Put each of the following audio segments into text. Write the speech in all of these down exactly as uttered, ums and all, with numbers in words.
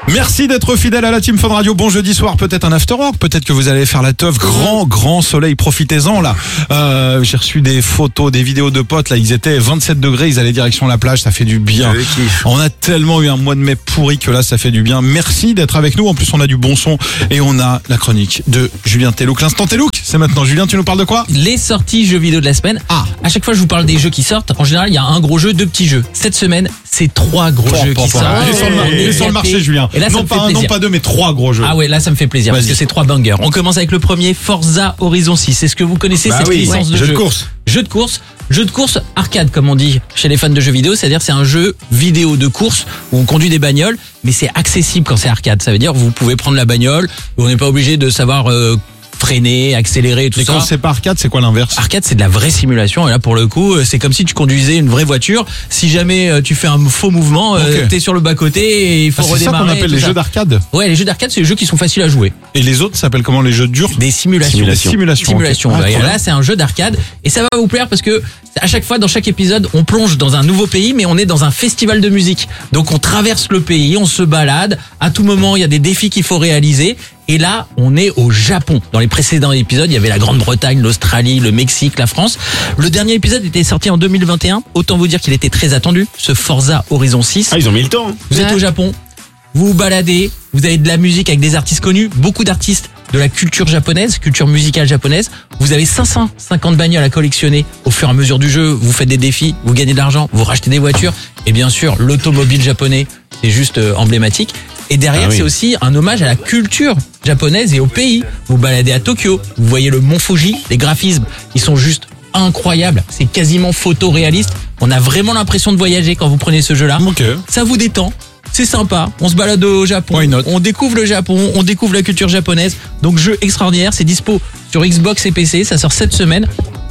Merci d'être fidèle à la Team Fun Radio. Bon jeudi soir, peut-être un after work, peut-être que vous allez faire la teuf. Grand, grand soleil, profitez-en là. Euh, j'ai reçu des photos, des vidéos de potes là. Ils étaient vingt-sept degrés, ils allaient direction la plage, ça fait du bien. On a tellement eu un mois de mai pourri que là, ça fait du bien. Merci d'être avec nous. En plus, on a du bon son et on a la chronique de Julien Telouk. L'instant Telouk, c'est maintenant. Julien, tu nous parles de quoi? Les sorties jeux vidéo de la semaine. Ah. À chaque fois, je vous parle des jeux qui sortent. En général, il y a un gros jeu, deux petits jeux. Cette semaine, c'est trois gros Bon, jeux bon, qui bon. sortent. Il est sur le, mar- il est sur le marché, Julien. Et là, ça non, me pas fait un, plaisir. non pas deux, mais trois gros jeux. Ah ouais, là ça me fait plaisir parce Vas-y. que c'est trois bangers. On commence avec le premier, Forza Horizon six. Est-ce que vous connaissez Bah cette oui, licence ouais. de Jeu jeu de course. Jeu de course, jeu de course arcade comme on dit chez les fans de jeux vidéo, c'est-à-dire c'est un jeu vidéo de course où on conduit des bagnoles, mais c'est accessible quand c'est arcade. Ça veut dire que vous pouvez prendre la bagnole, on n'est pas obligé de savoir euh, freiner, accélérer et tout Et ça. quand c'est pas arcade, c'est quoi l'inverse? Arcade, c'est de la vraie simulation. Et là, pour le coup, c'est comme si tu conduisais une vraie voiture. Si jamais euh, tu fais un faux mouvement, euh, Ok. t'es sur le bas-côté et il faut Ah, c'est ça redémarrer. qu'on et appelle tout les ça. jeux d'arcade. Ouais, les jeux d'arcade, c'est les jeux qui sont faciles à jouer. Et les autres s'appellent comment, les jeux durs? Des simulations. Simulation. Simulation. Simulation. ok. Ah, Et trop là, bien. c'est un jeu d'arcade. Et ça va vous plaire parce que à chaque fois, dans chaque épisode, on plonge dans un nouveau pays, mais on est dans un festival de musique. Donc, on traverse le pays, on se balade. À tout moment, il y a des défis qu'il faut réaliser. Et là, on est au Japon. Dans les précédents épisodes, il y avait la Grande-Bretagne, l'Australie, le Mexique, la France. Le dernier épisode était sorti en deux mille vingt et un. Autant vous dire qu'il était très attendu, ce Forza Horizon six. Ah, ils ont mis le temps. hein. Vous êtes Ouais. au Japon, vous vous baladez, vous avez de la musique avec des artistes connus, beaucoup d'artistes de la culture japonaise, culture musicale japonaise. Vous avez cinq cent cinquante bagnoles à collectionner au fur et à mesure du jeu. Vous faites des défis, vous gagnez de l'argent, vous rachetez des voitures. Et bien sûr, l'automobile japonais, c'est juste euh, emblématique. Et derrière, Ah oui. c'est aussi un hommage à la culture japonaise et au pays. Vous baladez à Tokyo, vous voyez le mont Fuji, les graphismes, ils sont juste incroyables. C'est quasiment photoréaliste. On a vraiment l'impression de voyager quand vous prenez ce jeu-là. Ok. Ça vous détend, c'est sympa, on se balade au Japon, Why not? on découvre le Japon, on découvre la culture japonaise, donc jeu extraordinaire, c'est dispo sur Xbox et P C, ça sort cette semaine.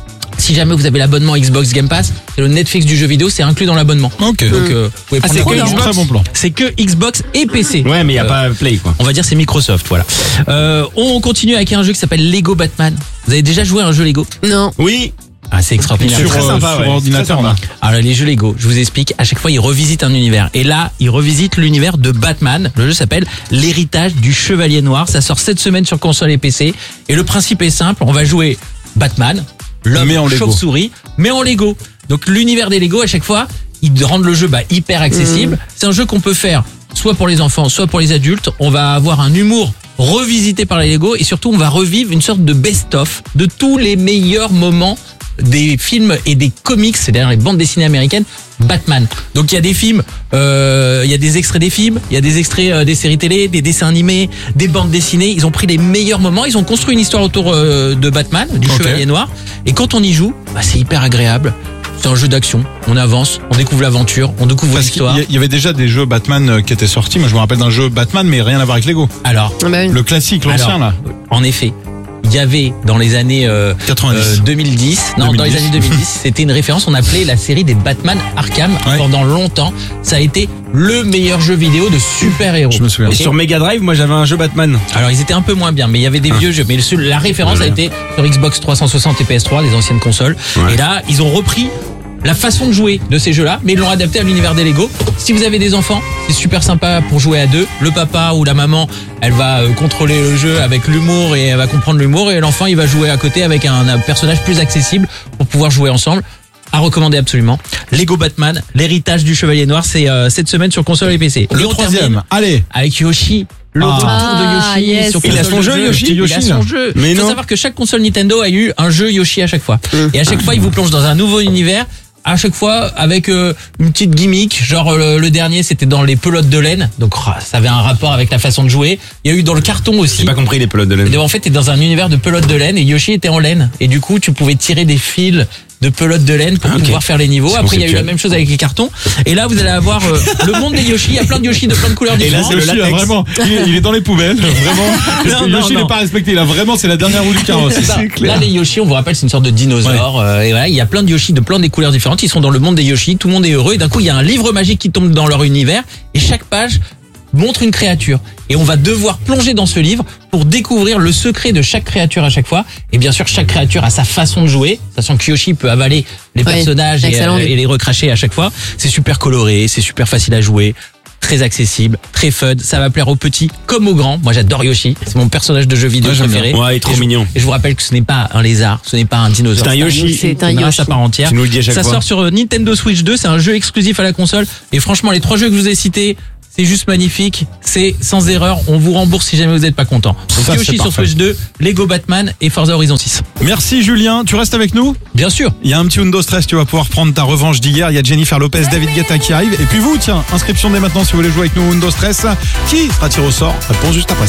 Si jamais vous avez l'abonnement Xbox Game Pass, c'est le Netflix du jeu vidéo, c'est inclus dans l'abonnement. Ok. Donc euh, vous pouvez Ah, prendre c'est le que code. Xbox. Très bon plan. C'est que Xbox et P C. Ouais, mais il n'y a Euh, pas Play, quoi. On va dire c'est Microsoft, voilà. Euh, on continue avec un jeu qui s'appelle Lego Batman. Vous avez déjà joué à un jeu Lego? Non. Oui. Ah, c'est extraordinaire. Sur, très euh, sympa, sur ouais. ordinateur, Très là. sympa. Alors les jeux Lego, je vous explique, à chaque fois ils revisitent un univers. Et là, ils revisitent l'univers de Batman. Le jeu s'appelle L'héritage du Chevalier Noir. Ça sort cette semaine sur console et P C. Et le principe est simple, on va jouer Batman, Mais en l'homme Lego. chauve-souris, mais en Lego. Donc l'univers des Lego, à chaque fois, ils rendent le jeu bah, hyper accessible. C'est un jeu qu'on peut faire soit pour les enfants, soit pour les adultes. On va avoir un humour revisité par les Lego et surtout on va revivre une sorte de best-of de tous les meilleurs moments des films et des comics, c'est-à-dire les bandes dessinées américaines, Batman. Donc il y a des films, euh, il y a des extraits des films, il y a des extraits euh, des séries télé, des dessins animés, des bandes dessinées. Ils ont pris les meilleurs moments, ils ont construit une histoire autour euh, de Batman, du Ok. Chevalier Noir. Et quand on y joue, bah, c'est hyper agréable. C'est un jeu d'action, on avance, on découvre l'aventure, on découvre Parce qu'il l'histoire. y a- il y avait déjà des jeux Batman euh, qui étaient sortis. Moi, je me rappelle d'un jeu Batman, mais rien à voir avec Lego. Alors, Ah bah oui. Le classique, l'ancien, Alors, là. en effet, il y avait dans les années euh, quatre-vingt-dix. euh, deux mille dix, non, dans les deux mille dix. années deux mille dix, c'était une référence. On appelait la série des Batman Arkham Ouais. pendant longtemps. Ça a été le meilleur jeu vidéo de super-héros. Je me souviens. Et Ok. sur Mega Drive, moi j'avais un jeu Batman. Alors ils étaient un peu moins bien, mais il y avait des vieux jeux. Mais le seul- la référence a été sur Xbox trois cent soixante et P S trois, les anciennes consoles. Ouais. Et là, ils ont repris la façon de jouer de ces jeux-là, mais ils l'ont adapté à l'univers des Lego. Si vous avez des enfants, c'est super sympa pour jouer à deux. Le papa ou la maman, elle va euh, contrôler le jeu avec l'humour et elle va comprendre l'humour, et l'enfant, il va jouer à côté avec un, un personnage plus accessible pour pouvoir jouer ensemble. À recommander absolument. Lego Batman, l'héritage du Chevalier Noir, c'est euh, cette semaine sur console et P C. Le Et on troisième. termine Allez. avec Yoshi. Le Ah. retour Ah, de Yoshi yes. sur Il a console son de jeu, Yoshi Il a Yoshi, son là. jeu. Mais Il faut non. savoir que chaque console Nintendo a eu un jeu Yoshi à chaque fois. Et à chaque fois, il vous plonge dans un nouveau univers. À chaque fois avec euh, une petite gimmick, genre euh, le dernier c'était dans les pelotes de laine, donc ah, ça avait un rapport avec la façon de jouer. Il y a eu dans le carton aussi. J'ai pas compris les pelotes de laine. Et en fait, t'es dans un univers de pelotes de laine et Yoshi était en laine. Et du coup, tu pouvais tirer des fils de pelotes de laine pour Ah, ok. pouvoir faire les niveaux. C'est Après, il y a eu la conceptuel. même chose avec les cartons. Et là, vous allez avoir euh, le monde des Yoshi. Il y a plein de Yoshi de plein de couleurs Et là, différentes. c'est le Yoshi, là, latex. vraiment, il est, il est dans les poubelles, vraiment. Parce que non, Yoshi non. n'est pas respecté. Là, vraiment, c'est la dernière roue du carrosse. C'est ça. Là, les Yoshi, on vous rappelle, c'est une sorte de dinosaure. Euh, et voilà, il y a plein de Yoshi de plein des couleurs différentes. Ils sont dans le monde des Yoshi. Tout le monde est heureux. Et d'un coup, il y a un livre magique qui tombe dans leur univers. Et chaque page montre une créature. Et on va devoir plonger dans ce livre pour découvrir le secret de chaque créature à chaque fois. Et bien sûr, chaque créature a sa façon de jouer. Sachant que Yoshi peut avaler les Ouais, personnages et, excellent, euh, lui. et les recracher à chaque fois. C'est super coloré, c'est super facile à jouer. très accessible, très fun. Ça va plaire aux petits comme aux grands. Moi, j'adore Yoshi. C'est mon personnage de jeu vidéo Ouais, j'aime préféré. bien. Ouais, il est trop Et je- mignon. Et je vous rappelle que ce n'est pas un lézard, ce n'est pas un dinosaure. C'est un Yoshi. C'est un une race Yoshi. à part entière. Tu nous le dis à chaque Ça fois. sort sur euh, Nintendo Switch deux. C'est un jeu exclusif à la console. Et franchement, les trois jeux que je vous ai cités, c'est juste magnifique. C'est sans erreur. On vous rembourse si jamais vous n'êtes pas content. Donc Ça, c'est Yoshi sur parfait. Switch deux, Lego Batman et Forza Horizon six. Merci Julien, tu restes avec nous? Bien sûr. Il y a un petit Undo Stress, tu vas pouvoir prendre ta revanche d'hier. Il y a Jennifer Lopez, David Guetta qui arrive. Et puis vous, tiens, inscription dès maintenant si vous voulez jouer avec nous au Undo Stress. Qui sera tiré au sort? Réponse juste après ça.